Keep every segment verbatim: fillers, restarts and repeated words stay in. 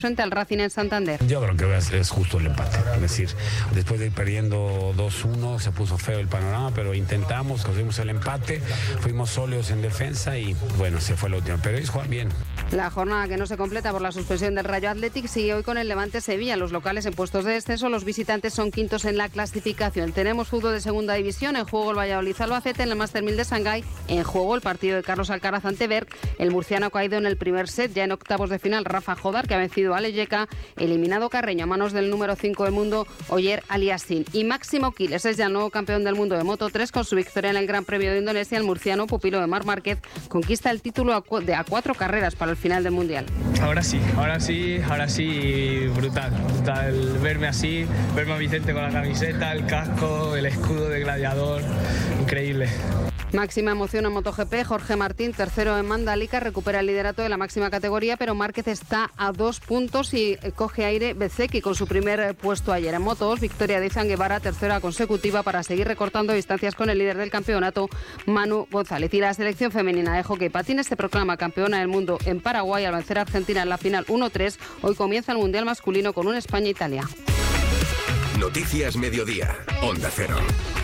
frente al Racing en Santander. Yo creo que es justo el empate, es decir, después de ir perdiendo dos uno se puso feo el panorama, pero intentamos, conseguimos el empate, fuimos sólidos en defensa y bueno, se fue la última, pero ellos juegan bien. La jornada que no se completa por la suspensión del Rayo Athletic sigue hoy con el Levante Sevilla, los locales en puestos de descenso, los visitantes son quintos en la clasificación. Tenemos fútbol de segunda división, en juego el Valladolid Albacete, en el Master mil de Shanghái, en juego el partido de Carlos Alcaraz ante Berg, el murciano ha caído en el primer set, ya en octavos de final Rafa Jodar, que ha vencido a Leyeka, eliminado Carreño a manos del número cinco del mundo, Oyer Aliassime. Y Máximo Quiles es ya el nuevo campeón del mundo de Moto tres, con su victoria en el Gran Premio de Indonesia, el murciano, pupilo de Marc Márquez, conquista el título a, cu- de a cuatro carreras para el final del Mundial. Ahora sí, ahora sí, ahora sí, brutal, brutal verme así, verme a Vicente con la camiseta, el casco, el escudo de gladiador, increíble. Máxima emoción en MotoGP, Jorge Martín, tercero en Mandalika, recupera el liderato de la máxima categoría, pero Márquez está a dos puntos y coge aire Bezzecchi con su primer puesto ayer. En motos, victoria de Izan Guevara, tercera consecutiva para seguir recortando distancias con el líder del campeonato, Manu González. Y la selección femenina de hockey patines se proclama campeona del mundo en Paraguay al vencer a Argentina en la final uno tres. Hoy comienza el Mundial masculino con un España-Italia. Noticias Mediodía, Onda Cero.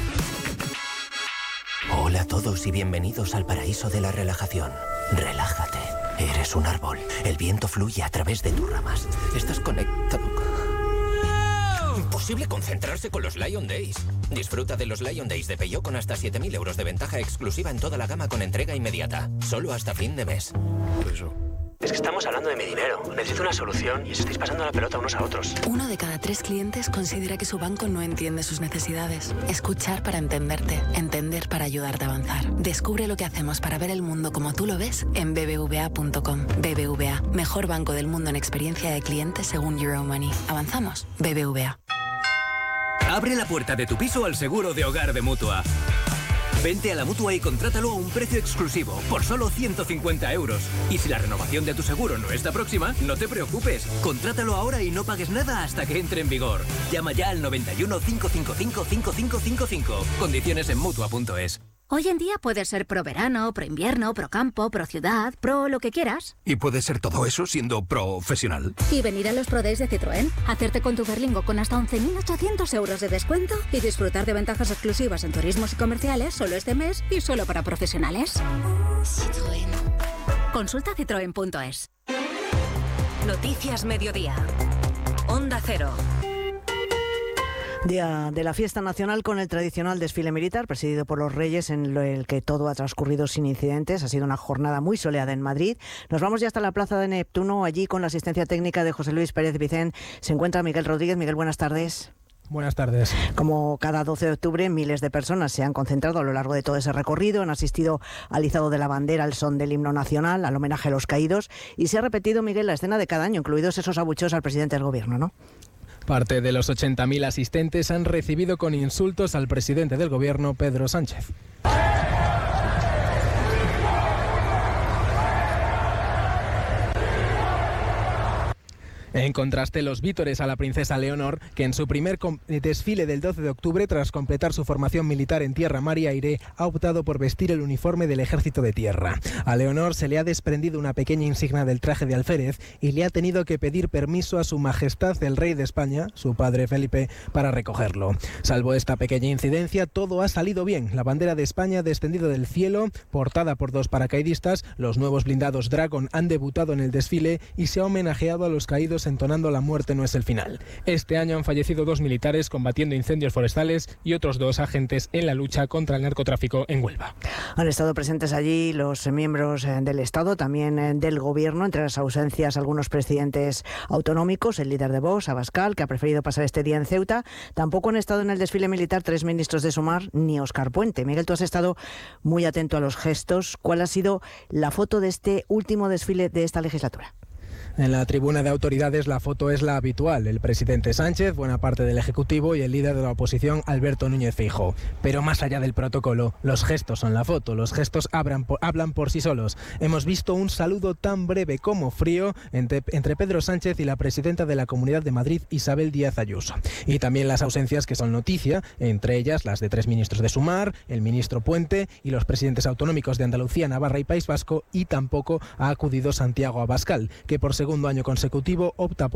Hola a todos y bienvenidos al paraíso de la relajación. Relájate. Eres un árbol. El viento fluye a través de tus ramas. Estás conectado. Imposible concentrarse con los Lion Days. Disfruta de los Lion Days de Peugeot con hasta siete mil euros de ventaja exclusiva en toda la gama con entrega inmediata. Solo hasta fin de mes. Eso. Es que estamos hablando de mi dinero. Necesito una solución y os estáis pasando la pelota unos a otros. Uno de cada tres clientes considera que su banco no entiende sus necesidades. Escuchar para entenderte. Entender para ayudarte a avanzar. Descubre lo que hacemos para ver el mundo como tú lo ves en b b v a punto com. B B V A, mejor banco del mundo en experiencia de cliente según Euromoney. ¿Avanzamos? B B V A. Abre la puerta de tu piso al seguro de hogar de Mutua. Vente a la Mutua y contrátalo a un precio exclusivo, por solo ciento cincuenta euros. Y si la renovación de tu seguro no está próxima, no te preocupes. Contrátalo ahora y no pagues nada hasta que entre en vigor. Llama ya al noventa y uno, cinco cinco cinco, cinco cinco cinco cinco. Condiciones en Mutua punto es. Hoy en día puedes ser pro verano, pro invierno, pro campo, pro ciudad, pro lo que quieras. Y puedes ser todo eso siendo profesional. Y venir a los Pro Days de Citroën, hacerte con tu Berlingo con hasta once mil ochocientos euros de descuento y disfrutar de ventajas exclusivas en turismos y comerciales solo este mes y solo para profesionales. Citroën. Consulta citroen punto es. Noticias Mediodía. Onda Cero. Día de la fiesta nacional con el tradicional desfile militar presidido por los Reyes, en el que todo ha transcurrido sin incidentes. Ha sido una jornada muy soleada en Madrid. Nos vamos ya hasta la Plaza de Neptuno. Allí, con la asistencia técnica de José Luis Pérez Vicent, se encuentra Miguel Rodríguez. Miguel, buenas tardes. Buenas tardes. Como cada doce de octubre, miles de personas se han concentrado a lo largo de todo ese recorrido, han asistido al izado de la bandera, al son del himno nacional, al homenaje a los caídos, y se ha repetido, Miguel, la escena de cada año, incluidos esos abucheos al presidente del gobierno, ¿no? Parte de los ochenta mil asistentes han recibido con insultos al presidente del gobierno, Pedro Sánchez. En contraste, los vítores a la princesa Leonor, que en su primer desfile del doce de octubre, tras completar su formación militar en tierra, mar y aire, ha optado por vestir el uniforme del Ejército de Tierra. A Leonor se le ha desprendido una pequeña insignia del traje de alférez y le ha tenido que pedir permiso a su majestad el rey de España, su padre Felipe, para recogerlo. Salvo esta pequeña incidencia, todo ha salido bien. La bandera de España ha descendido del cielo, portada por dos paracaidistas, los nuevos blindados Dragon han debutado en el desfile y se ha homenajeado a los caídos entonando La muerte no es el final. Este año han fallecido dos militares combatiendo incendios forestales y otros dos agentes en la lucha contra el narcotráfico en Huelva. Han estado presentes allí los miembros del Estado, también del Gobierno, entre las ausencias algunos presidentes autonómicos, el líder de Vox, Abascal, que ha preferido pasar este día en Ceuta. Tampoco han estado en el desfile militar tres ministros de Sumar ni Óscar Puente. Miguel, tú has estado muy atento a los gestos. ¿Cuál ha sido la foto de este último desfile de esta legislatura? En la tribuna de autoridades la foto es la habitual, el presidente Sánchez, buena parte del Ejecutivo y el líder de la oposición, Alberto Núñez Feijóo. Pero más allá del protocolo, los gestos son la foto, los gestos hablan por, hablan por sí solos. Hemos visto un saludo tan breve como frío entre, entre Pedro Sánchez y la presidenta de la Comunidad de Madrid, Isabel Díaz Ayuso. Y también las ausencias que son noticia, entre ellas las de tres ministros de Sumar, el ministro Puente y los presidentes autonómicos de Andalucía, Navarra y País Vasco, y tampoco ha acudido Santiago Abascal, que por segunda segundo año consecutivo opta por